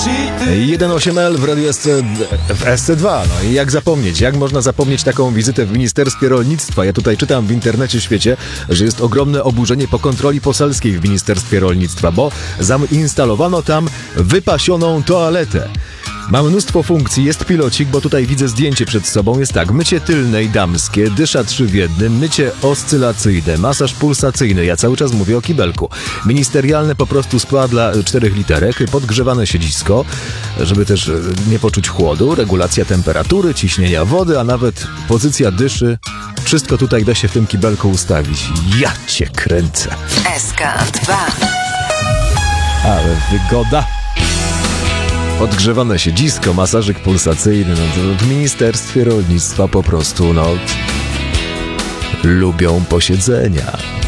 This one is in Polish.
1.8L w radiu w SC2. No i jak zapomnieć? Jak można zapomnieć taką wizytę w Ministerstwie Rolnictwa? Ja tutaj czytam w internecie świecie, że jest ogromne oburzenie po kontroli poselskiej w Ministerstwie Rolnictwa, bo zainstalowano tam wypasioną toaletę. Ma mnóstwo funkcji, jest pilocik, bo tutaj widzę zdjęcie przed sobą. Jest tak, mycie tylne i damskie, dysza 3 w 1, mycie oscylacyjne, masaż pulsacyjny. Ja cały czas mówię o kibelku. Ministerialne po prostu skła dla 4 literek, podgrzewane siedzisko, żeby też nie poczuć chłodu, regulacja temperatury, ciśnienia wody, a nawet pozycja dyszy. Wszystko tutaj da się w tym kibelku ustawić. Ja cię kręcę. SK2. Ale wygoda. Podgrzewane siedzisko, masażyk pulsacyjny, no to w Ministerstwie Rolnictwa po prostu, lubią posiedzenia.